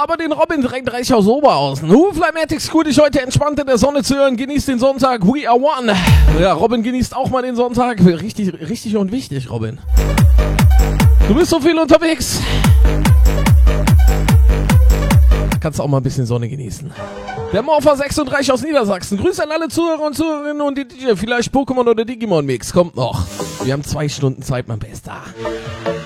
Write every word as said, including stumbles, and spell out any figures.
aber den Robin direkt reich aus Oberhausen. Hufleimatics, gut, dich heute entspannt in der Sonne zu hören. Genießt den Sonntag. We are one. Ja, Robin genießt auch mal den Sonntag. Richtig, richtig und wichtig, Robin. Du bist so viel unterwegs. Kannst auch mal ein bisschen Sonne genießen. Der Morpher sechsunddreißig aus Niedersachsen. Grüße an alle Zuhörer und Zuhörerinnen und die D J. Vielleicht Pokémon oder Digimon Mix. Kommt noch. Wir haben zwei Stunden Zeit, mein Bester.